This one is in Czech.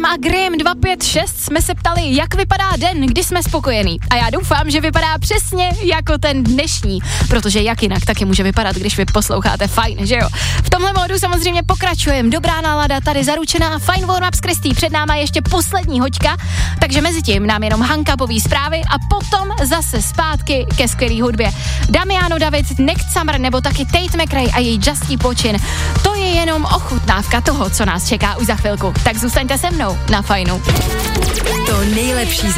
a Graham 256 jsme se ptali, jak vypadá den, kdy jsme spokojení. A já doufám, že vypadá přesně jako ten dnešní, protože jak jinak taky může vypadat, když vy posloucháte Fajn, že jo? V tomhle módu samozřejmě pokračujeme. Dobrá nálada tady zaručená, Fajn warm-up s Kristý, před náma ještě poslední hoďka, takže mezi tím nám jenom Hanka poví zprávy a potom zase zpátky ke skvělý hudbě. Damiano David, Nick Summer nebo taky Tate McRae a její Justý počin. To je jenom ochutnávka toho, co nás čeká už za chvilku. Tak zůstaňte se mnou na Fajnu. To nejlepší ze